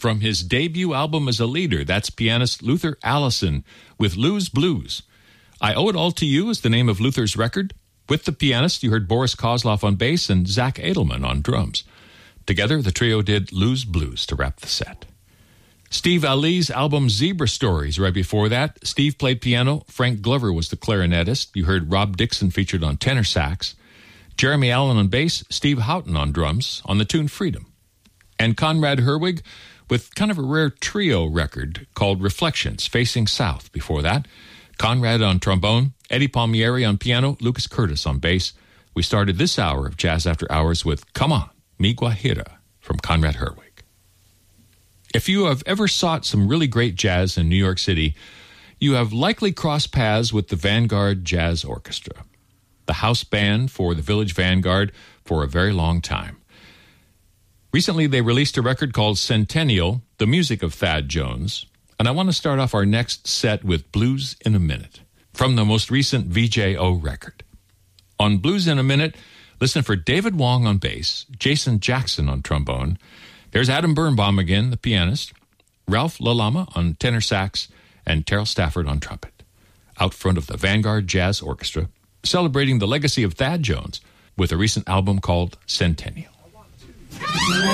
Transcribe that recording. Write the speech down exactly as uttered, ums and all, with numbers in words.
From his debut album as a leader, that's pianist Luther Allison with Lou's Blues. I Owe It All to You is the name of Luther's record. With the pianist, you heard Boris Kozlov on bass and Zach Edelman on drums. Together, the trio did Lou's Blues to wrap the set. Steve Ali's album Zebra Stories right before that. Steve played piano. Frank Glover was the clarinetist. You heard Rob Dixon featured on tenor sax. Jeremy Allen on bass. Steve Houghton on drums on the tune Freedom. And Conrad Herwig with kind of a rare trio record called Reflections, Facing South before that. Conrad on trombone, Eddie Palmieri on piano, Lucas Curtis on bass. We started this hour of Jazz After Hours with Come On, Mi Guajira from Conrad Herwig. If you have ever sought some really great jazz in New York City, you have likely crossed paths with the Vanguard Jazz Orchestra, the house band for the Village Vanguard for a very long time. Recently, they released a record called Centennial, the music of Thad Jones, and I want to start off our next set with Blues in a Minute, from the most recent V J O record. On Blues in a Minute, listen for David Wong on bass, Jason Jackson on trombone. There's Adam Birnbaum again, the pianist, Ralph Lalama on tenor sax, and Terrell Stafford on trumpet. Out front of the Vanguard Jazz Orchestra, celebrating the legacy of Thad Jones with a recent album called Centennial.